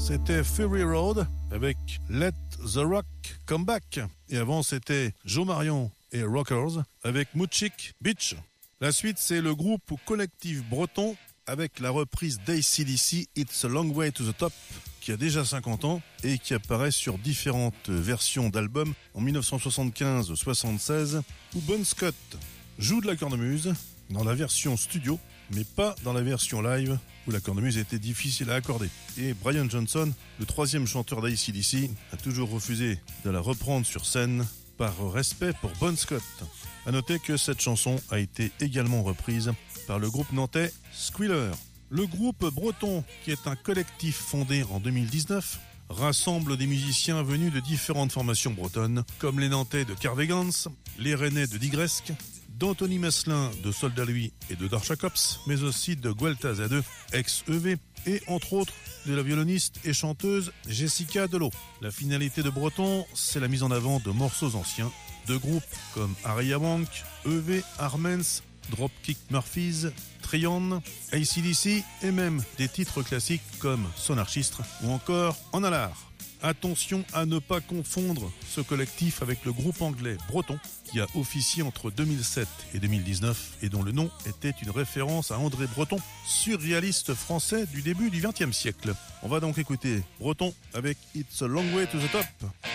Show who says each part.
Speaker 1: c'était Fury Road avec Let the Rock Come Back. Et avant, c'était Joe Marion et Rockers avec Moutchik Beach. La suite, c'est le groupe ou collectif breton avec la reprise d'AC/DC It's a Long Way to the Top, qui a déjà 50 ans et qui apparaît sur différentes versions d'albums en 1975-76, où Bon Scott joue de la cornemuse dans la version studio, mais pas dans la version live, où la cornemuse était difficile à accorder. Et Brian Johnson, le troisième chanteur d'AC/DC, a toujours refusé de la reprendre sur scène par respect pour Bon Scott. À noter que cette chanson a été également reprise par le groupe nantais Squealer. Le groupe breton, qui est un collectif fondé en 2019, rassemble des musiciens venus de différentes formations bretonnes, comme les Nantais de Carvegans, les Rennais de Digresque, d'Anthony Meslin de Soldat Lui et de Dorchakops, mais aussi de Guelta Z2, ex-EV, et entre autres de la violoniste et chanteuse Jessica Delot. La finalité de Breton, c'est la mise en avant de morceaux anciens, de groupes comme Aria Bank, EV, Armens, Dropkick Murphys, Trion, AC/DC et même des titres classiques comme Sonarchistre ou encore En Alard. Attention à ne pas confondre ce collectif avec le groupe anglais Breton qui a officié entre 2007 et 2019 et dont le nom était une référence à André Breton, surréaliste français du début du XXe siècle. On va donc écouter Breton avec It's a Long Way to the Top.